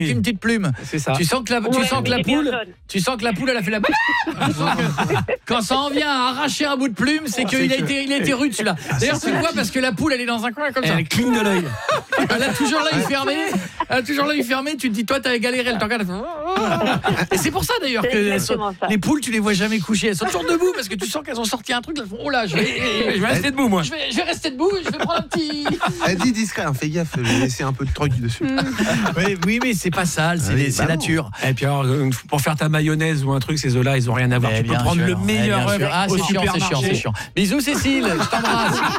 une petite plume. C'est ça. Tu sens que la poule elle a fait la quand ça en vient à arracher un bout de plume, c'est qu'il a été rude celui-là. D'ailleurs tu le vois parce que la poule elle est dans un coin comme ça. Elle cligne de l'œil. Elle a toujours l'œil fermé. Tu te dis toi t'avais galéré, elle t'en regarde. Et c'est pour ça d'ailleurs que les poules tu les vois jamais couchées, elles sont toujours debout parce que tu sens qu'elles ont sorti un truc, elles font oh là je vais rester debout moi. Je vais rester debout, je vais prendre un petit. Elle dit discret, fais gaffe, je vais laisser un peu de truc dessus. Oui mais c'est pas sale, c'est nature. Et puis alors pour faire ta mayonnaise ou un truc, ces œufs-là, ils ont rien à voir. Tu peux prendre le meilleur œuf au supermarché. C'est chiant. Bisous Cécile, je t'embrasse.